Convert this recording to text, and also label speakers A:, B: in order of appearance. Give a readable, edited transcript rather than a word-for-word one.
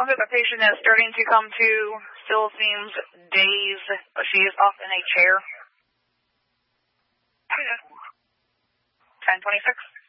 A: Okay, the patient is starting to come to, still seems dazed, but she is up in a chair. 1026.